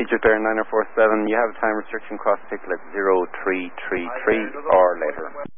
Egypt Air 9047, you have a time restriction, cross ticket at 0333 or later.